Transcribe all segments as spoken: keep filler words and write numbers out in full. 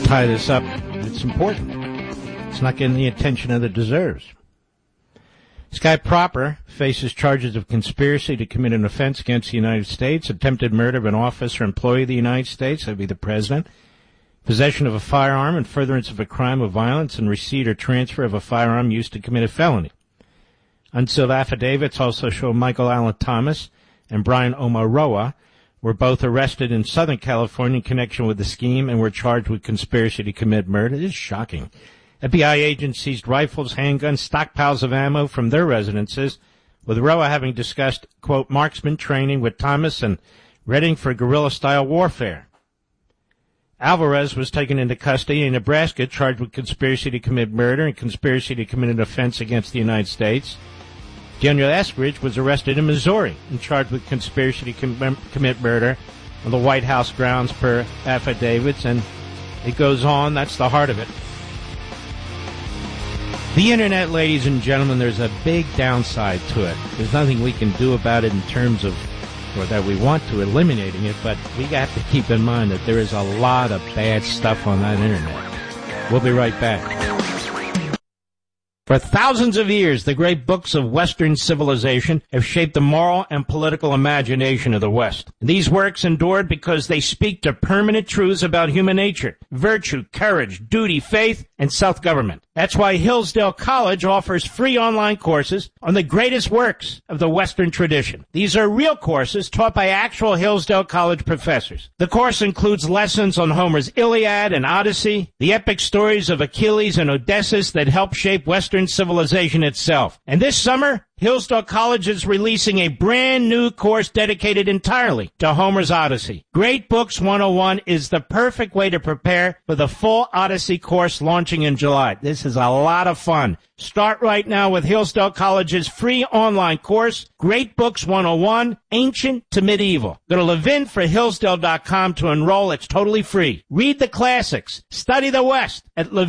tie this up. It's important. It's not getting the attention that it deserves. This guy Proper faces charges of conspiracy to commit an offense against the United States, attempted murder of an officer or employee of the United States, that would be the president, possession of a firearm and furtherance of a crime of violence, and receipt or transfer of a firearm used to commit a felony. Unsealed affidavits also show Michael Allen Thomas and Brian Omaroa were both arrested in Southern California in connection with the scheme and were charged with conspiracy to commit murder. This is shocking. F B I agents seized rifles, handguns, stockpiles of ammo from their residences, with Roa having discussed, quote, marksman training with Thomas and readying for guerrilla-style warfare. Alvarez was taken into custody in Nebraska, charged with conspiracy to commit murder and conspiracy to commit an offense against the United States. Daniel Eskridge was arrested in Missouri and charged with conspiracy to com- commit murder on the White House grounds per affidavits, and it goes on. That's the heart of it. The Internet, ladies and gentlemen, there's a big downside to it. There's nothing we can do about it in terms of, or that we want to, eliminating it, but we have to keep in mind that there is a lot of bad stuff on that Internet. We'll be right back. For thousands of years, the great books of Western civilization have shaped the moral and political imagination of the West. These works endured because they speak to permanent truths about human nature, virtue, courage, duty, faith, and self-government. That's why Hillsdale College offers free online courses on the greatest works of the Western tradition. These are real courses taught by actual Hillsdale College professors. The course includes lessons on Homer's Iliad and Odyssey, the epic stories of Achilles and Odysseus that help shape Western civilization itself. And this summer, Hillsdale College is releasing a brand new course dedicated entirely to Homer's Odyssey. Great Books one oh one is the perfect way to prepare for the full Odyssey course launching in July. This is a lot of fun. Start right now with Hillsdale College's free online course, Great Books one oh one, Ancient to Medieval. Go to levin for hillsdale dot com to enroll. It's totally free. Read the classics. Study the West at Levin.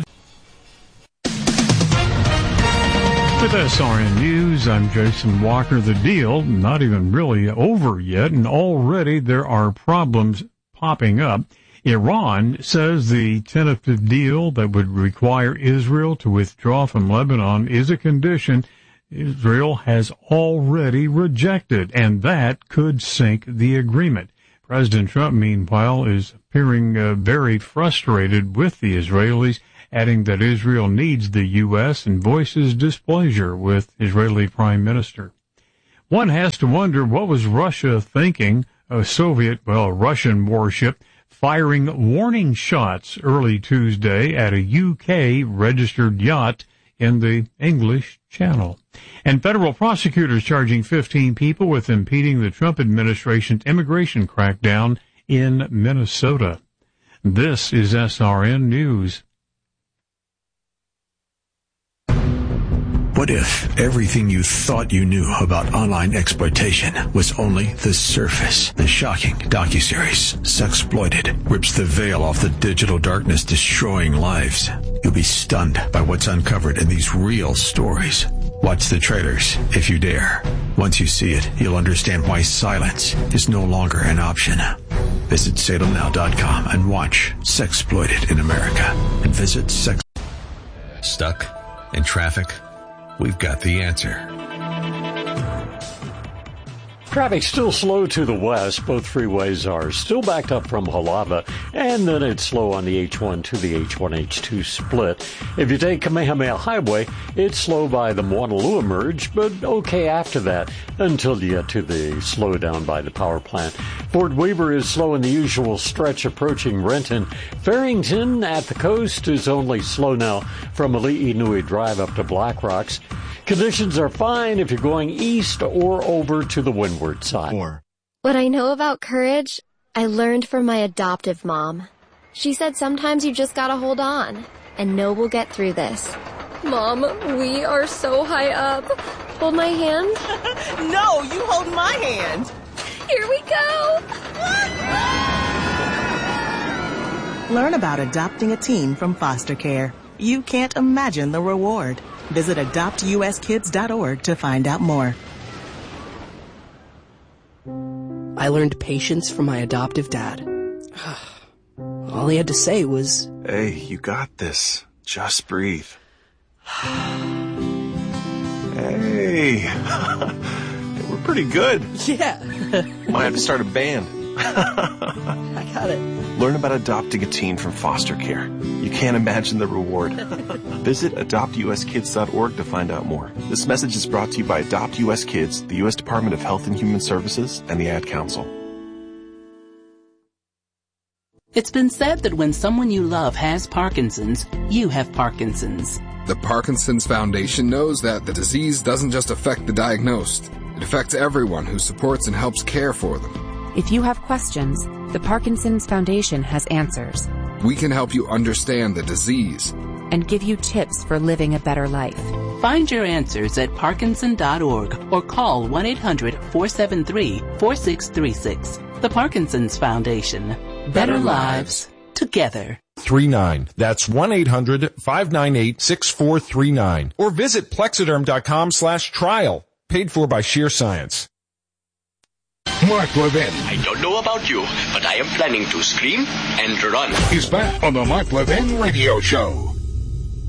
With S R N News, I'm Jason Walker. The deal, not even really over yet, and already there are problems popping up. Iran says the tentative deal that would require Israel to withdraw from Lebanon is a condition Israel has already rejected, and that could sink the agreement. President Trump, meanwhile, is appearing uh, very frustrated with the Israelis, adding that Israel needs the U S and voices displeasure with Israeli Prime Minister. One has to wonder, what was Russia thinking? A Soviet, well, Russian warship firing warning shots early Tuesday at a U K-registered yacht in the English Channel. And federal prosecutors charging fifteen people with impeding the Trump administration's immigration crackdown in Minnesota. This is S R N News. What if everything you thought you knew about online exploitation was only the surface? The shocking docuseries, Sexploited, rips the veil off the digital darkness, destroying lives. You'll be stunned by what's uncovered in these real stories. Watch the trailers, if you dare. Once you see it, you'll understand why silence is no longer an option. Visit Salem Now dot com and watch Sexploited in America. And visit Sex... Stuck in traffic? We've got the answer. Traffic still slow to the west. Both freeways are still backed up from Halava, and then it's slow on the H one to the H one H two split. If you take Kamehameha Highway, it's slow by the Moanalua merge, but okay after that until you get to the slowdown by the power plant. Fort Weaver is slow in the usual stretch approaching Renton. Farrington at the coast is only slow now from Ali'i Nui Drive up to Black Rocks. Conditions are fine if you're going east or over to the windward side. What I know about courage, I learned from my adoptive mom. She said sometimes you just gotta hold on and know we'll get through this. Mom, we are so high up. Hold my hand. No, you hold my hand. Here we go. Learn about adopting a teen from foster care. You can't imagine the reward. Visit adopt U S kids dot org to find out more. I learned patience from my adoptive dad. All he had to say was, "Hey, you got this. Just breathe." Hey, we're pretty good. Yeah. Might have to start a band. I got it. Learn about adopting a teen from foster care. You can't imagine the reward. Visit adopt u s kids dot org to find out more. This message is brought to you by Adopt U S Kids, the U S Department of Health and Human Services, and the Ad Council. It's been said that when someone you love has Parkinson's, you have Parkinson's. The Parkinson's Foundation knows that the disease doesn't just affect the diagnosed. It affects everyone who supports and helps care for them. If you have questions, the Parkinson's Foundation has answers. We can help you understand the disease and give you tips for living a better life. Find your answers at parkinson dot org or call one eight hundred four seven three four six three six. The Parkinson's Foundation. Better lives together. three nine. That's one eight hundred five nine eight six four three nine. Or visit plexiderm dot com slash trial. Paid for by Sheer Science. Mark Levin. I don't know about you, but I am planning to scream and run. He's back on the Mark Levin Radio Show.